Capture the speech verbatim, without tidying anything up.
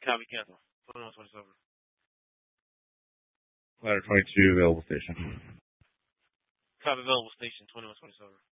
Copy cancel. twenty-one twenty-seven. Ladder twenty-two, available station. Copy available station twenty-one twenty-seven.